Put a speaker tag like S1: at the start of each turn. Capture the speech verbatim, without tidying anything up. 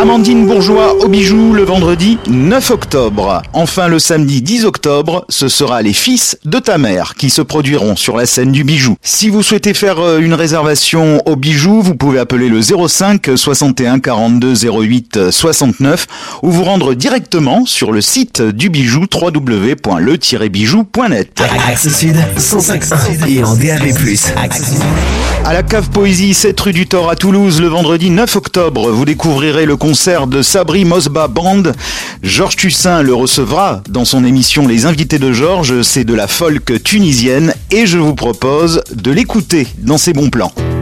S1: Amandine Bourgeois au Bijou le vendredi neuf octobre. Enfin le samedi dix octobre, ce sera les Fils de ta mère qui se produiront sur la scène du Bijou. Si vous souhaitez faire une réservation au Bijou, vous pouvez appeler le zéro cinq soixante et un quarante-deux zéro huit soixante-neuf ou vous rendre directement sur le site du Bijou w w w point le tiret bijou point net.
S2: Axe Sud, cent cinq et en D A B plus.
S1: À la Cave Poésie, sept rue du Thor à Toulouse, le vendredi neuf octobre, vous découvrirez le concert de Sabri Mosba Band. Georges Tussin le recevra dans son émission Les Invités de Georges. C'est de la folk tunisienne et je vous propose de l'écouter dans ses bons plans.